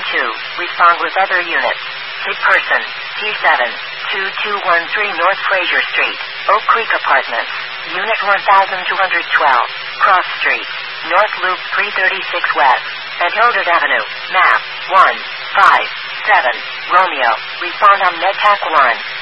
Respond with other units. Hit person. T7. 2213 North Fraser Street. Oak Creek Apartments. Unit 1212. Cross Street. North Loop 336 West. And Hildred Avenue. Map 157. Romeo. Respond on MedTac 1.